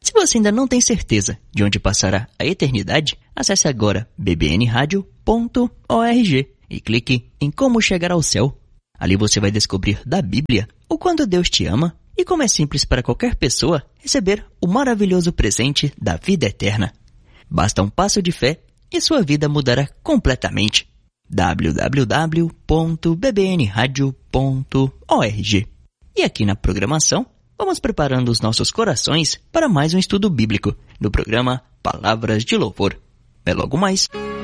Se você ainda não tem certeza de onde passará a eternidade, acesse agora bbnradio.org e clique em Como Chegar ao Céu. Ali você vai descobrir da Bíblia o quanto Deus te ama e como é simples para qualquer pessoa receber o maravilhoso presente da vida eterna. Basta um passo de fé e sua vida mudará completamente. www.bbnradio.org. E aqui na programação, vamos preparando os nossos corações para mais um estudo bíblico no programa Palavras de Louvor. É logo mais.